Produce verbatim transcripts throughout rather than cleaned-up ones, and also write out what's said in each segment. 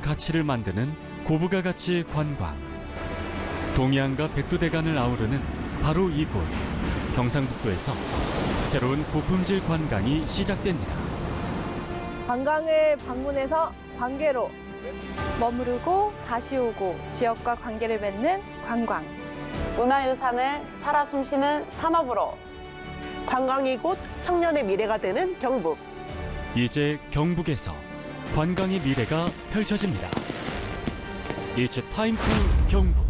가치를 만드는 고부가 가치 관광. 동해안과 백두대간을 아우르는 바로 이곳 경상북도에서 새로운 고품질 관광이 시작됩니다. 관광을 방문해서 관계로 머무르고 다시 오고 지역과 관계를 맺는 관광. 문화유산을 살아 숨쉬는 산업으로 관광이 곧 청년의 미래가 되는 경북. 이제 경북에서 관광의 미래가 펼쳐집니다. It's time to 경북.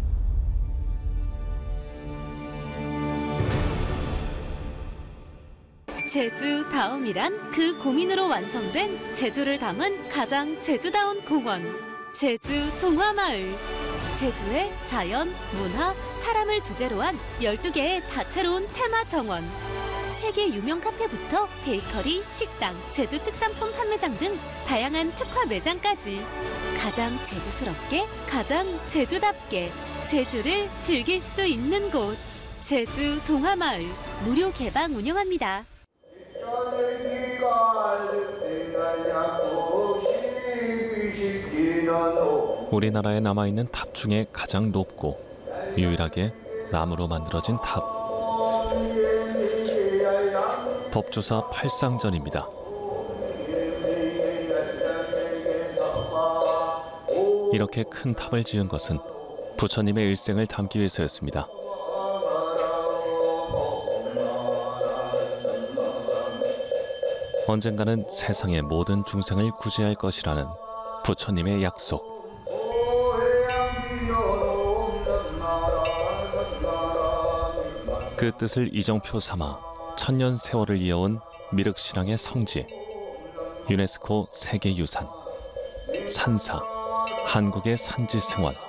제주 다음이란 그 고민으로 완성된 제주를 담은 가장 제주다운 공원, 제주 동화마을. 제주의 자연, 문화, 사람을 주제로 한 열두 개의 다채로운 테마 정원. 세계 유명 카페부터 베이커리, 식당, 제주 특산품 판매장 등 다양한 특화 매장까지 가장 제주스럽게, 가장 제주답게 제주를 즐길 수 있는 곳. 제주 동화마을 무료 개방 운영합니다. 우리나라에 남아있는 탑 중에 가장 높고 유일하게 나무로 만들어진 탑. 법주사 팔상전입니다. 이렇게 큰 탑을 지은 것은 부처님의 일생을 담기 위해서였습니다. 언젠가는 세상의 모든 중생을 구제할 것이라는 부처님의 약속. 그 뜻을 이정표 삼아 천년 세월을 이어온 미륵신앙의 성지, 유네스코 세계유산, 산사, 한국의 산지 승원.